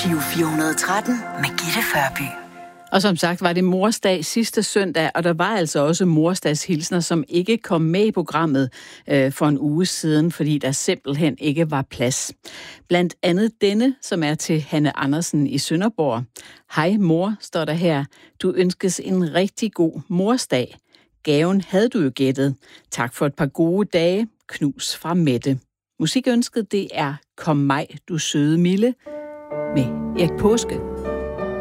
Giro 413 med Gitte Førby. Og som sagt var det morsdag sidste søndag, og der var altså også morsdagshilsner, som ikke kom med i programmet for en uge siden, fordi der simpelthen ikke var plads. Blandt andet denne, som er til Hanne Andersen i Sønderborg. Hej mor, står der her. Du ønskes en rigtig god morsdag. Gaven havde du jo gættet. Tak for et par gode dage. Knus fra Mette. Musikønsket, det er Kom mig, du søde Mille med Erik Paaske.